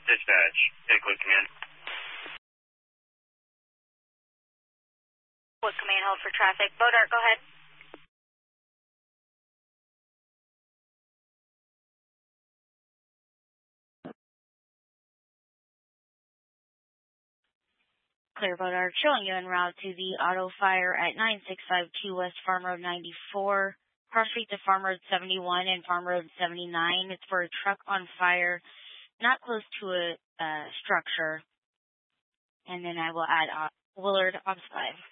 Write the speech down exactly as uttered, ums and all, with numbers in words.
Dispatch, take Wood Command. Wood Command, hold for traffic. Bodart, go ahead. Clear, Bodart. Showing you en route to the auto fire at nine six five two West Farm Road ninety-four, Cross Street to Farm Road seventy-one and Farm Road seventy-nine. It's for a truck on fire, not close to a uh, structure. And then I will add uh, Willard Ops five.